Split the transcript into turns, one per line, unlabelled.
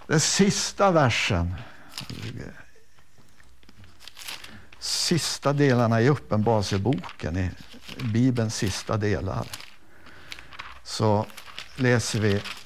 Den sista versen, sista delarna i Uppenbarelseboken, i Bibelns sista delar, så läser vi